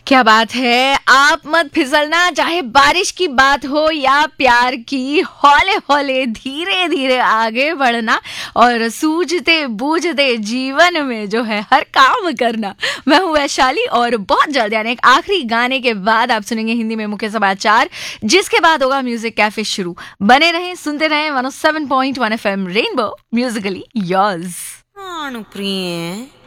क्या बात है। आप मत फिसलना, चाहे बारिश की बात हो या प्यार की, हौले हौले धीरे धीरे आगे बढ़ना और सूझते बूझते जीवन में जो है हर काम करना। मैं हूँ वैशाली और बहुत जल्द यानी एक आखिरी गाने के बाद आप सुनेंगे हिंदी में मुख्य समाचार, जिसके बाद होगा म्यूजिक कैफे शुरू। बने रहें, सुनते रहें 107.1 FM रेनबो, म्यूजिकली योर्स। प्रिय